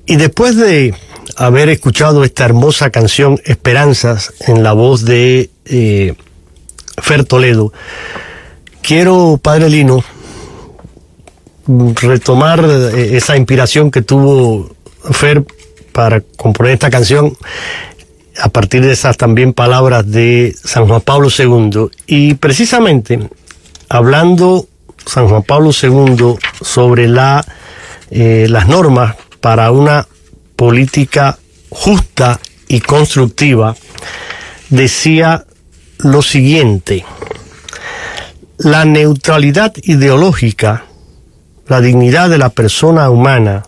Y después de haber escuchado esta hermosa canción Esperanzas en la voz de Fer Toledo, quiero, Padre Lino, retomar esa inspiración que tuvo Fer para componer esta canción a partir de esas también palabras de San Juan Pablo II. Y precisamente hablando San Juan Pablo II sobre las normas para una política justa y constructiva, decía lo siguiente: la neutralidad ideológica, la dignidad de la persona humana,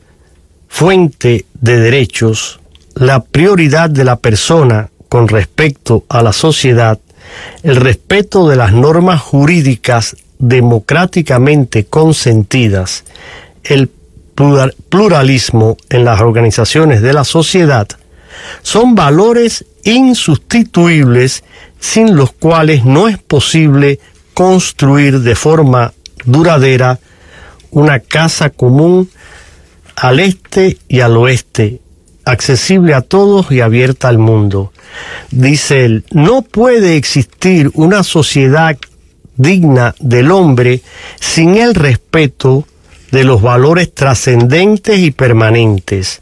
fuente de derechos, la prioridad de la persona con respecto a la sociedad, el respeto de las normas jurídicas democráticamente consentidas, el pluralismo en las organizaciones de la sociedad, son valores insustituibles sin los cuales no es posible construir de forma duradera una casa común al este y al oeste, accesible a todos y abierta al mundo. Dice él, no puede existir una sociedad digna del hombre sin el respeto de los valores trascendentes y permanentes.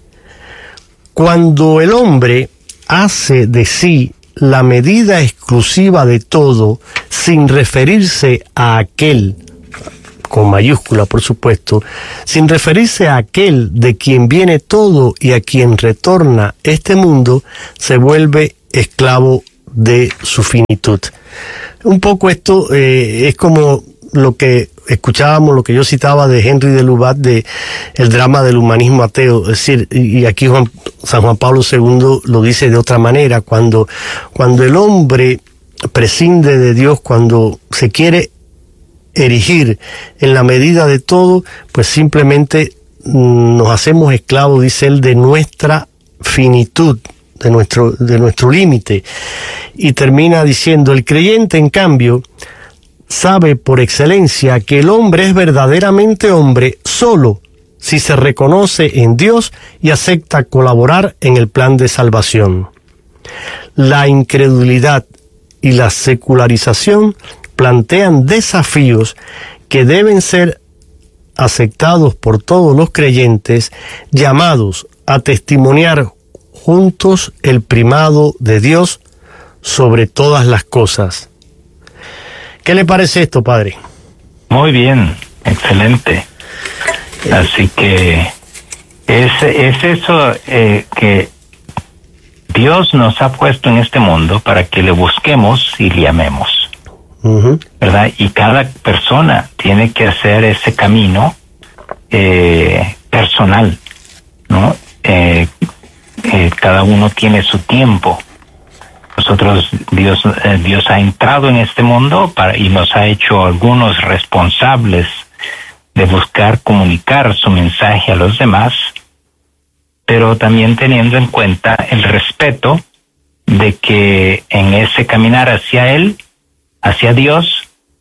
Cuando el hombre hace de sí la medida exclusiva de todo, sin referirse a aquel, con mayúscula por supuesto, sin referirse a aquel de quien viene todo y a quien retorna este mundo, se vuelve esclavo de su finitud. Un poco esto es como lo que escuchábamos, lo que yo citaba de Henry de Lubac, de el drama del humanismo ateo. Es decir, y aquí San Juan Pablo II lo dice de otra manera: cuando el hombre prescinde de Dios, cuando se quiere erigir en la medida de todo, pues simplemente nos hacemos esclavos, dice él, de nuestra finitud, de nuestro límite. Y termina diciendo, el creyente, en cambio, sabe por excelencia que el hombre es verdaderamente hombre solo si se reconoce en Dios y acepta colaborar en el plan de salvación. La incredulidad y la secularización plantean desafíos que deben ser aceptados por todos los creyentes, llamados a testimoniar juntos el primado de Dios sobre todas las cosas. ¿Qué le parece esto, padre? Muy bien, excelente. Así que es eso que Dios nos ha puesto en este mundo para que le busquemos y le amemos. ¿Verdad? Y cada persona tiene que hacer ese camino personal, ¿no? Cada uno tiene su tiempo. Nosotros, Dios ha entrado en este mundo y nos ha hecho algunos responsables de buscar comunicar su mensaje a los demás, pero también teniendo en cuenta el respeto de que en ese caminar hacia Él, hacia Dios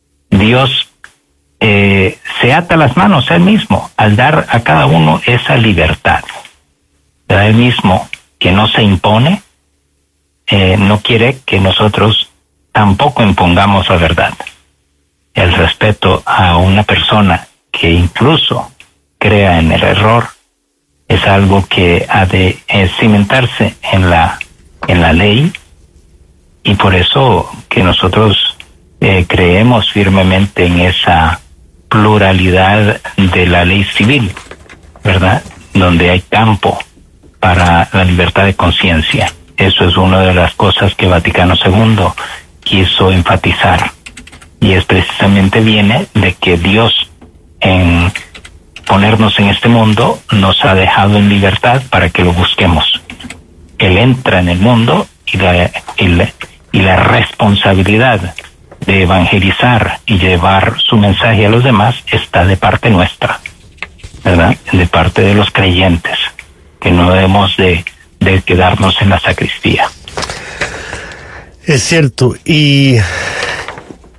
se ata las manos a Él mismo al dar a cada uno esa libertad. Él mismo, que no se impone, no quiere que nosotros tampoco impongamos la verdad. El respeto a una persona que incluso crea en el error es algo que ha de cimentarse en la ley, y por eso que nosotros creemos firmemente en esa pluralidad de la ley civil, ¿verdad? Donde hay campo para la libertad de conciencia. Eso es una de las cosas que Vaticano II quiso enfatizar, y es precisamente viene de que Dios, en ponernos en este mundo, nos ha dejado en libertad para que lo busquemos. Él entra en el mundo y la responsabilidad de evangelizar y llevar su mensaje a los demás está de parte nuestra, ¿verdad? De parte de los creyentes, que no debemos de quedarnos en la sacristía. Es cierto, y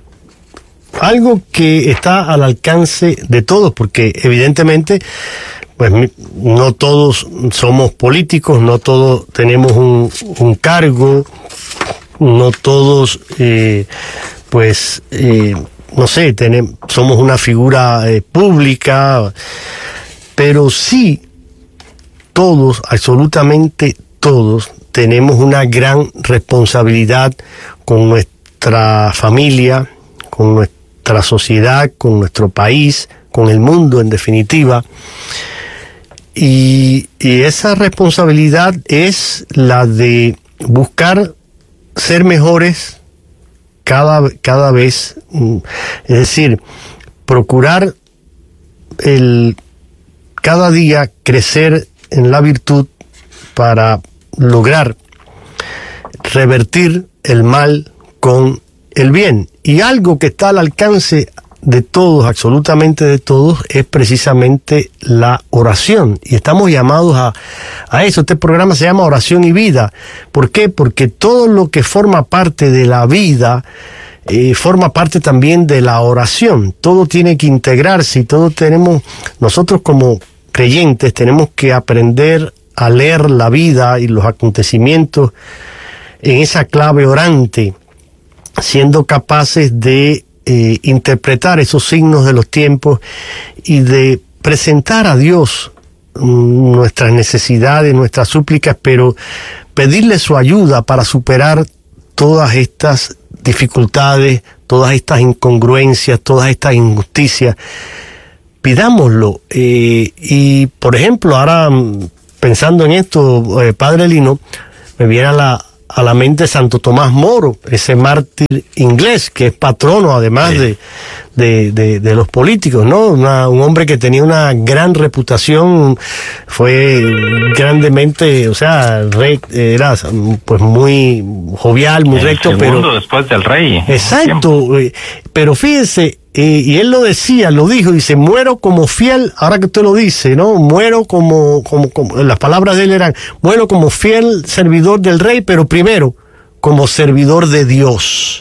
algo que está al alcance de todos, porque evidentemente pues no todos somos políticos, no todos tenemos un cargo, no todos, no sé, somos una figura pública, pero sí todos, absolutamente todos, tenemos una gran responsabilidad con nuestra familia, con nuestra sociedad, con nuestro país, con el mundo en definitiva. Y esa responsabilidad es la de buscar ser mejores cada vez, es decir, procurar cada día crecer en la virtud para lograr revertir el mal con el bien. Y algo que está al alcance de todos, absolutamente de todos, es precisamente la oración. Y estamos llamados a eso. Este programa se llama Oración y Vida. ¿Por qué? Porque todo lo que forma parte de la vida forma parte también de la oración. Todo tiene que integrarse y nosotros como creyentes tenemos que aprender a leer la vida y los acontecimientos en esa clave orante, siendo capaces de interpretar esos signos de los tiempos y de presentar a Dios nuestras necesidades, nuestras súplicas, pero pedirle su ayuda para superar todas estas dificultades, todas estas incongruencias, todas estas injusticias. Pidámoslo. Y por ejemplo, ahora pensando en esto, Padre Lino, me viene a la mente Santo Tomás Moro, ese mártir inglés que es patrono además de los políticos, ¿no? Un hombre que tenía una gran reputación, fue grandemente, o sea, era pues muy jovial, muy recto, pero después del rey. Exacto, pero fíjense, y él lo dijo, dice, muero como fiel, ahora que usted lo dice, ¿no? Muero como las palabras de él eran, muero como fiel servidor del rey, pero primero, como servidor de Dios.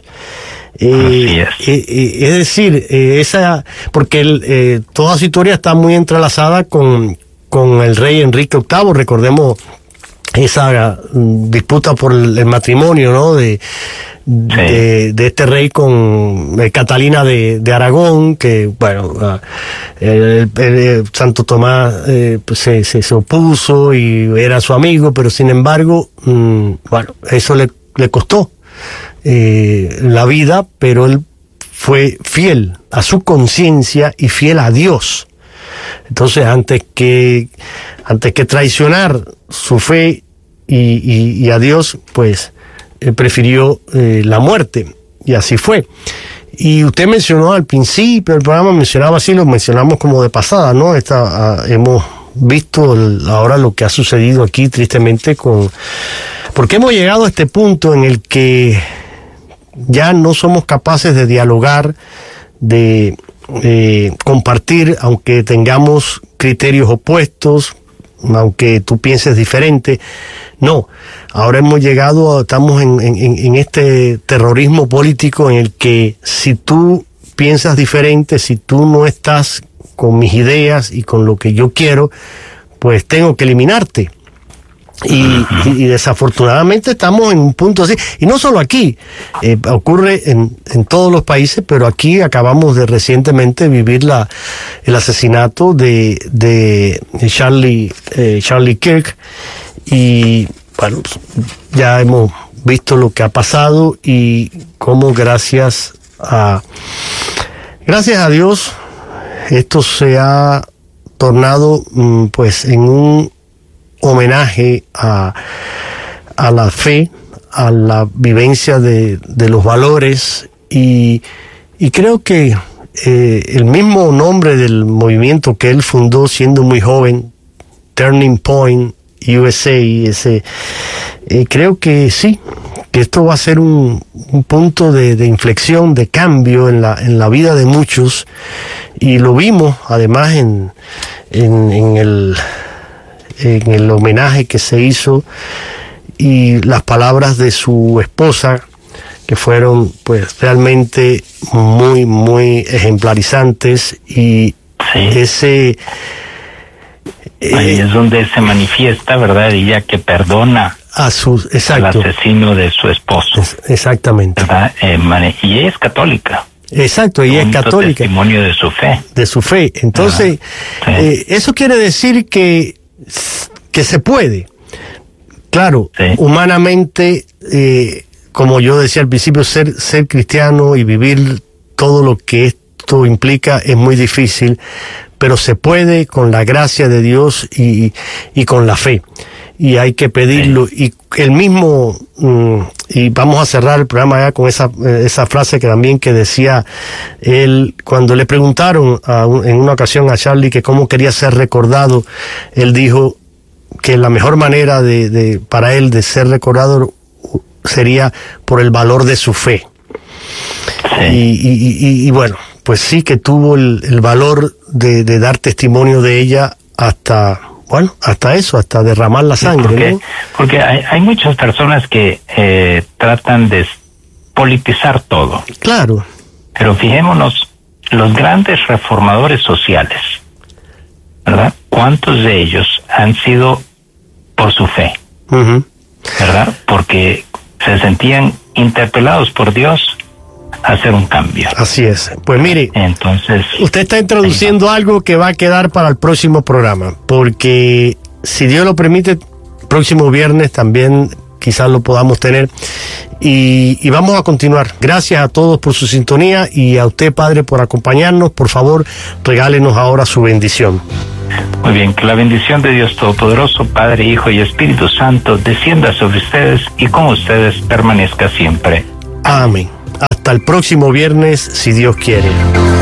Es decir, porque toda su historia está muy entrelazada con el rey Enrique VIII, recordemos esa disputa por el matrimonio, ¿no? De este rey con Catalina de Aragón, que bueno, Santo Tomás se opuso y era su amigo, pero sin embargo, bueno, eso le costó la vida, pero él fue fiel a su conciencia y fiel a Dios. Entonces, antes que traicionar su fe y a Dios, pues prefirió la muerte, y así fue. Y usted mencionó al principio del programa, mencionaba así, lo mencionamos como de pasada, ¿no? Hemos visto ahora lo que ha sucedido aquí tristemente porque hemos llegado a este punto en el que ya no somos capaces de dialogar, de compartir, aunque tengamos criterios opuestos, aunque tú pienses diferente. No, ahora estamos en este terrorismo político en el que si tú piensas diferente, si tú no estás con mis ideas y con lo que yo quiero, pues tengo que eliminarte. Y desafortunadamente estamos en un punto así, y no solo aquí, ocurre en todos los países, pero aquí acabamos de recientemente vivir el asesinato de Charlie Kirk, y bueno, ya hemos visto lo que ha pasado y cómo gracias a Dios esto se ha tornado pues en un homenaje a la fe, a la vivencia de los valores, y creo que el mismo nombre del movimiento que él fundó siendo muy joven, Turning Point USA, creo que sí, que esto va a ser un punto de inflexión, de cambio en la vida de muchos, y lo vimos además en el homenaje que se hizo y las palabras de su esposa, que fueron pues realmente muy, muy ejemplarizantes, y sí, Ahí es donde se manifiesta, ¿verdad? Ella que perdona al asesino de su esposo. Exactamente. ¿Verdad? Y ella es católica. Exacto, ella es católica. Testimonio de su fe. De su fe. Entonces, sí. Eso quiere decir que se puede. Claro, sí. Humanamente, como yo decía al principio, ser cristiano y vivir todo lo que esto implica es muy difícil, pero se puede con la gracia de Dios y con la fe. Y hay que pedirlo. Sí. Y el mismo, y vamos a cerrar el programa ya con esa frase que también que decía él, cuando le preguntaron en una ocasión a Charlie que cómo quería ser recordado, él dijo que la mejor manera para él de ser recordado sería por el valor de su fe. Sí. Y bueno, pues sí que tuvo el valor de dar testimonio de ella hasta eso, hasta derramar la sangre. ¿no? Porque hay muchas personas que tratan de politizar todo. Claro. Pero fijémonos, los grandes reformadores sociales, ¿verdad? ¿Cuántos de ellos han sido por su fe? Uh-huh. ¿Verdad? Porque se sentían interpelados por Dios a hacer un cambio. Así es. Pues mire, entonces usted está introduciendo algo que va a quedar para el próximo programa, porque si Dios lo permite, próximo viernes también quizás lo podamos tener y vamos a continuar. Gracias a todos por su sintonía y a usted, Padre, por acompañarnos. Por favor, regálenos ahora su bendición. Muy bien, que la bendición de Dios Todopoderoso, Padre, Hijo y Espíritu Santo, descienda sobre ustedes y con ustedes permanezca siempre. Amén. Hasta el próximo viernes, si Dios quiere.